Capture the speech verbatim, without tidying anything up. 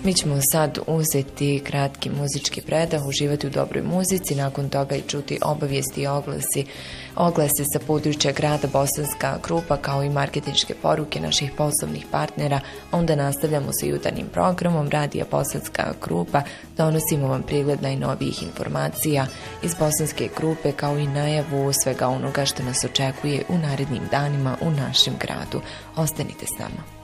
Mi ćemo sad uzeti kratki muzički predah, uživati u dobroj muzici, nakon toga i čuti obavijesti i oglasi, oglase sa područja grada Bosanska Krupa, kao i marketinške poruke naših poslovnih partnera. Onda nastavljamo sa jutarnjim programom Radija Bosanska Krupa, donosimo vam pregled najnovijih informacija iz Bosanske Krupe, kao i najavu svega onoga što nas očekuje u narednim danima u našem gradu. Ostanite s nama.